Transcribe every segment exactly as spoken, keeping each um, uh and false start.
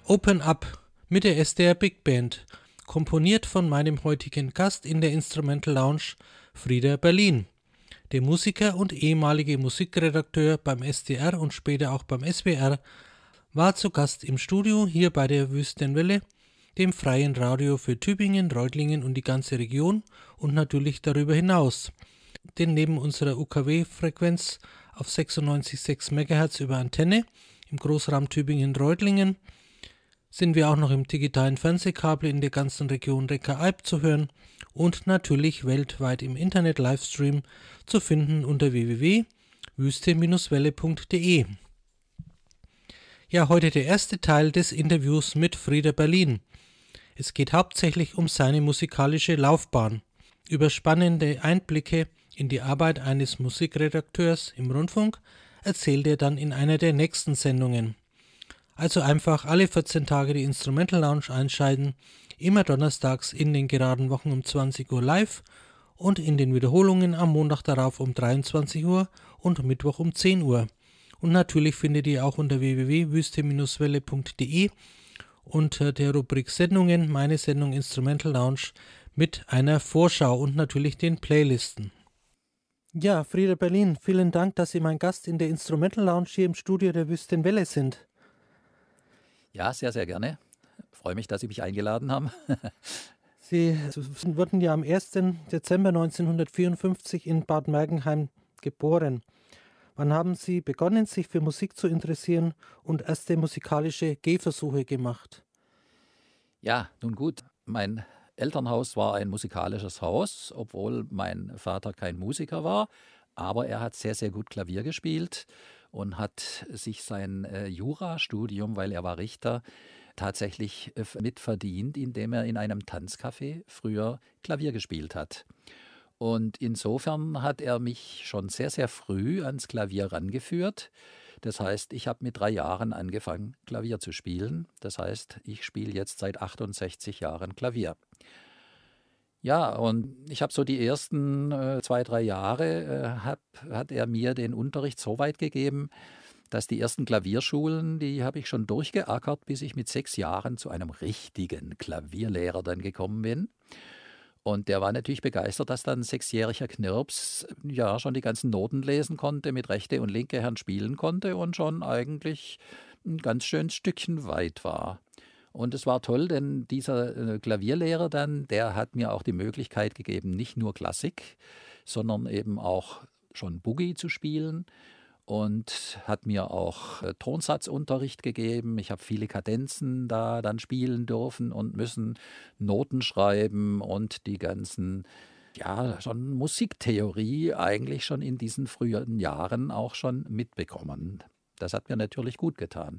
Open Up mit der S D R Big Band, komponiert von meinem heutigen Gast in der Instrumental Lounge, Frieder Berlin. Der Musiker und ehemalige Musikredakteur beim S D R und später auch beim S W R war zu Gast im Studio hier bei der Wüstenwelle, dem freien Radio für Tübingen, Reutlingen und die ganze Region und natürlich darüber hinaus. Denn neben unserer U K W-Frequenz auf sechsundneunzig Komma sechs Megahertz über Antenne im Großraum Tübingen-Reutlingen sind wir auch noch im digitalen Fernsehkabel in der ganzen Region Neckar-Alb zu hören und natürlich weltweit im Internet-Livestream zu finden unter w w w punkt wüste Bindestrich welle punkt d e. Ja, heute der erste Teil des Interviews mit Frieder Berlin. Es geht hauptsächlich um seine musikalische Laufbahn. Über spannende Einblicke in die Arbeit eines Musikredakteurs im Rundfunk erzählt er dann in einer der nächsten Sendungen. Also einfach alle vierzehn Tage die Instrumental Lounge einschalten, immer donnerstags in den geraden Wochen um zwanzig Uhr live und in den Wiederholungen am Montag darauf um dreiundzwanzig Uhr und Mittwoch um zehn Uhr. Und natürlich findet ihr auch unter w w w punkt wüste Bindestrich welle punkt d e unter der Rubrik Sendungen meine Sendung Instrumental Lounge mit einer Vorschau und natürlich den Playlisten. Ja, Frieder Berlin, vielen Dank, dass Sie mein Gast in der Instrumental Lounge hier im Studio der Wüstenwelle sind. Ja, sehr, sehr gerne. Ich freue mich, dass Sie mich eingeladen haben. Sie wurden ja am ersten Dezember neunzehnhundertvierundfünfzig in Bad Mergentheim geboren. Wann haben Sie begonnen, sich für Musik zu interessieren und erste musikalische Gehversuche gemacht? Ja, nun gut, mein Elternhaus war ein musikalisches Haus, obwohl mein Vater kein Musiker war, aber er hat sehr, sehr gut Klavier gespielt und hat sich sein äh, Jurastudium, weil er war Richter, tatsächlich äh, mitverdient, indem er in einem Tanzcafé früher Klavier gespielt hat. Und insofern hat er mich schon sehr, sehr früh ans Klavier rangeführt. Das heißt, ich habe mit drei Jahren angefangen, Klavier zu spielen. Das heißt, ich spiele jetzt seit achtundsechzig Jahren Klavier. Ja, und ich habe so die ersten äh, zwei, drei Jahre, äh, hab, hat er mir den Unterricht so weit gegeben, dass die ersten Klavierschulen, die habe ich schon durchgeackert, bis ich mit sechs Jahren zu einem richtigen Klavierlehrer dann gekommen bin. Und der war natürlich begeistert, dass dann ein sechsjähriger Knirps ja schon die ganzen Noten lesen konnte, mit rechte und linke Hand spielen konnte und schon eigentlich ein ganz schönes Stückchen weit war. Und es war toll, denn dieser äh, Klavierlehrer dann, der hat mir auch die Möglichkeit gegeben, nicht nur Klassik, sondern eben auch schon Boogie zu spielen. Und hat mir auch äh, Tonsatzunterricht gegeben. Ich habe viele Kadenzen da dann spielen dürfen und müssen Noten schreiben und die ganzen, ja, schon Musiktheorie eigentlich schon in diesen frühen Jahren auch schon mitbekommen. Das hat mir natürlich gut getan.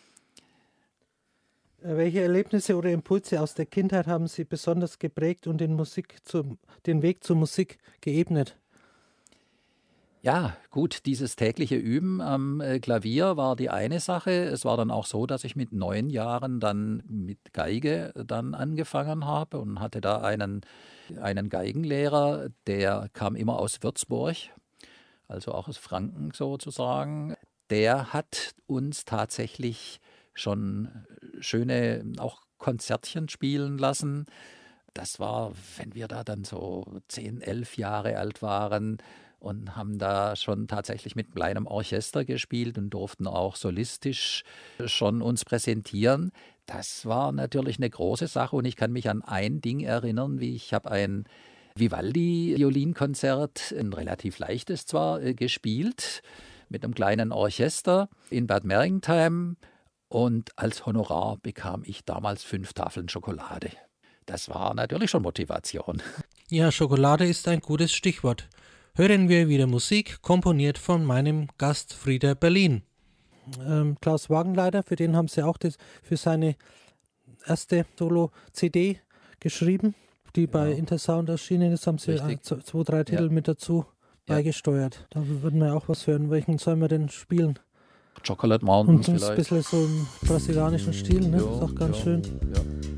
Welche Erlebnisse oder Impulse aus der Kindheit haben Sie besonders geprägt und den, Musik zu, den Weg zur Musik geebnet? Ja, gut, dieses tägliche Üben am äh, Klavier war die eine Sache. Es war dann auch so, dass ich mit neun Jahren dann mit Geige dann angefangen habe und hatte da einen, einen Geigenlehrer, der kam immer aus Würzburg, also auch aus Franken sozusagen. Der hat uns tatsächlich schon schöne auch Konzertchen spielen lassen. Das war, wenn wir da dann so zehn, elf Jahre alt waren, und haben da schon tatsächlich mit kleinem Orchester gespielt und durften auch solistisch schon uns präsentieren. Das war natürlich eine große Sache und ich kann mich an ein Ding erinnern, wie ich habe ein Vivaldi-Violinkonzert, ein relativ leichtes zwar, gespielt, mit einem kleinen Orchester in Bad Mergentheim und als Honorar bekam ich damals fünf Tafeln Schokolade. Das war natürlich schon Motivation. Ja, Schokolade ist ein gutes Stichwort. Hören wir wieder Musik, komponiert von meinem Gast Frieder Berlin. Ähm, Klaus Wagenleiter, für den haben Sie auch das, für seine erste Solo-C D geschrieben, die genau bei Intersound erschienen ist, haben Sie ein, zwei, drei Titel ja mit dazu ja beigesteuert. Da würden wir auch was hören. Welchen sollen wir denn spielen? Chocolate Mountains Und vielleicht. Ein bisschen so im brasilianischen Stil, ne? Ja, ist auch ganz ja, schön. Ja.